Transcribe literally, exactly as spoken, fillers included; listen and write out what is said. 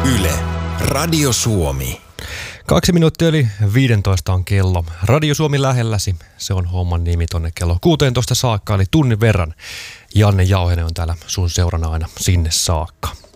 Yle, Radio Suomi. Kaksi minuuttia yli viisitoista on kello. Radio Suomi lähelläsi, se on homman nimi tonne kello kuusitoista saakka, eli tunnin verran. Janne Jauhenen on täällä sun seurana aina sinne saakka.